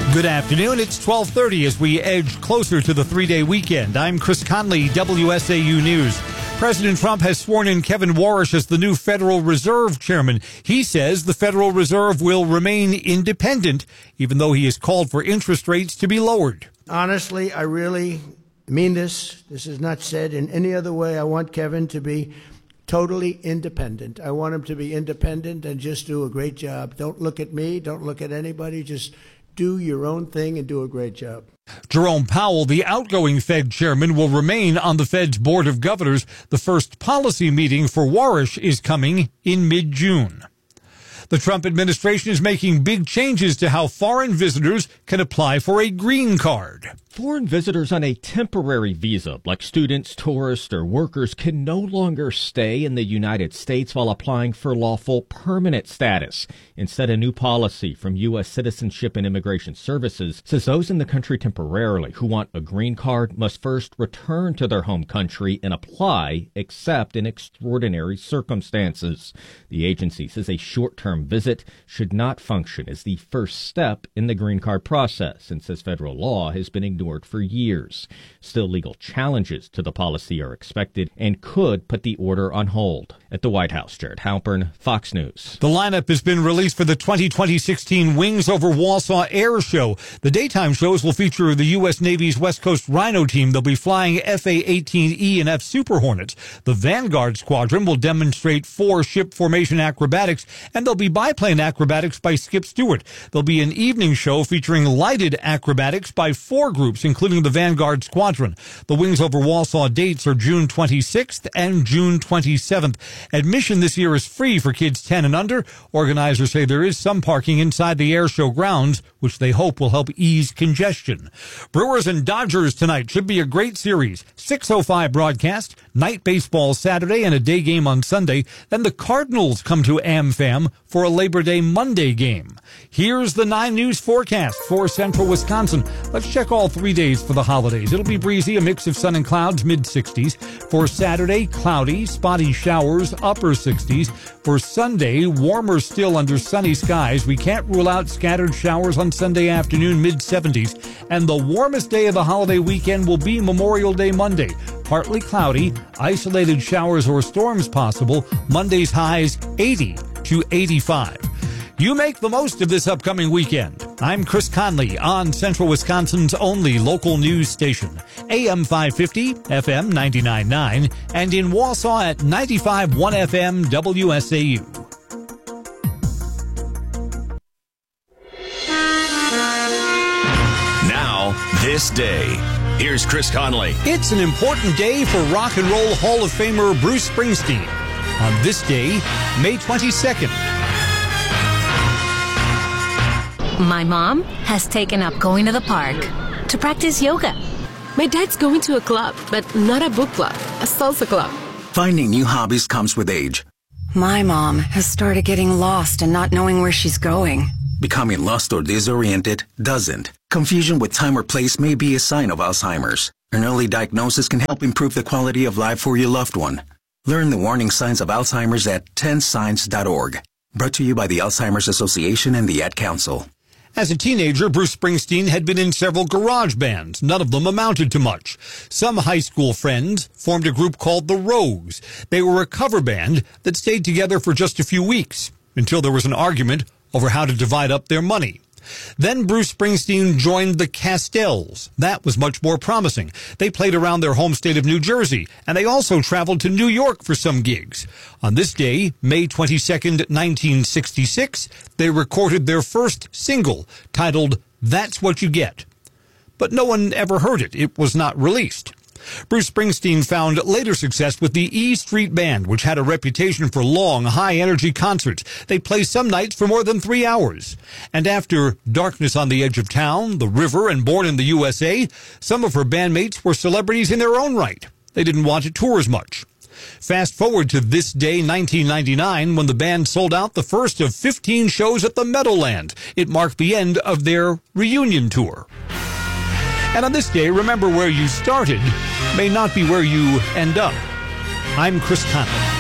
Good afternoon. It's 12:30 as we edge closer to the three-day weekend. I'm Chris Conley, WSAU News. President Trump has sworn in Kevin Warsh as the new Federal Reserve chairman. He says the Federal Reserve will remain independent, even though he has called for interest rates to be lowered. Honestly, I really mean this. This is not said in any other way. I want Kevin to be totally independent. I want him to be independent and just do a great job. Don't look at me. Don't look at anybody. Just do your own thing and do a great job. Jerome Powell, the outgoing Fed chairman, will remain on the Fed's Board of Governors. The first policy meeting for Warsh is coming in mid-June. The Trump administration is making big changes to how foreign visitors can apply for a green card. Foreign visitors on a temporary visa, like students, tourists, or workers, can no longer stay in the United States while applying for lawful permanent status. Instead, a new policy from U.S. Citizenship and Immigration Services says those in the country temporarily who want a green card must first return to their home country and apply, except in extraordinary circumstances. The agency says a short-term visit should not function as the first step in the green card process and says federal law has been ignored for years. Still, legal challenges to the policy are expected and could put the order on hold. At the White House, Jared Halpern, Fox News. The lineup has been released for the 2016 Wings Over Wausau Air Show. The daytime shows will feature the U.S. Navy's West Coast Rhino team. They'll be flying FA-18E and F Super Hornets. The Vanguard Squadron will demonstrate 4 ship formation acrobatics, and there'll be biplane acrobatics by Skip Stewart. There'll be an evening show featuring lighted acrobatics by 4 groups, including the Vanguard Squadron. The Wings Over Wausau dates are June 26th and June 27th. Admission this year is free for kids 10 and under. Organizers say there is some parking inside the air show grounds, which they hope will help ease congestion. Brewers and Dodgers tonight should be a great series. 6:05 broadcast, night baseball Saturday and a day game on Sunday. Then the Cardinals come to AmFam for a Labor Day Monday game. Here's the 9 News forecast for central Wisconsin. Let's check all 3 days for the holidays. It'll be breezy, a mix of sun and clouds, mid-60s. For Saturday, cloudy, spotty showers, upper 60s. For Sunday, warmer still under sunny skies. We can't rule out scattered showers on Sunday afternoon, mid-70s. And the warmest day of the holiday weekend will be Memorial Day Monday. Partly cloudy, isolated showers or storms possible. Monday's highs 80 to 85. You make the most of this upcoming weekend. I'm Chris Conley on Central Wisconsin's only local news station, AM 550, FM 99.9, and in Wausau at 95.1 FM WSAU. Now, this day. Here's Chris Conley. It's an important day for Rock and Roll Hall of Famer Bruce Springsteen. On this day, May 22nd. My mom has taken up going to the park to practice yoga. My dad's going to a club, but not a book club, a salsa club. Finding new hobbies comes with age. My mom has started getting lost and not knowing where she's going. Becoming lost or disoriented doesn't. Confusion with time or place may be a sign of Alzheimer's. An early diagnosis can help improve the quality of life for your loved one. Learn the warning signs of Alzheimer's at 10signs.org. Brought to you by the Alzheimer's Association and the Ad Council. As a teenager, Bruce Springsteen had been in several garage bands. None of them amounted to much. Some high school friends formed a group called the Rogues. They were a cover band that stayed together for just a few weeks until there was an argument over how to divide up their money. Then Bruce Springsteen joined the Castells. That was much more promising. They played around their home state of New Jersey, and they also traveled to New York for some gigs. On this day, May 22nd, 1966, they recorded their first single, titled That's What You Get. But no one ever heard it. It was not released. Bruce Springsteen found later success with the E Street Band, which had a reputation for long, high-energy concerts. They played some nights for more than 3 hours. And after Darkness on the Edge of Town, The River, and Born in the USA, some of her bandmates were celebrities in their own right. They didn't want to tour as much. Fast forward to this day, 1999, when the band sold out the first of 15 shows at the Meadowland. It marked the end of their reunion tour. And on this day, remember where you started may not be where you end up. I'm Chris Conley.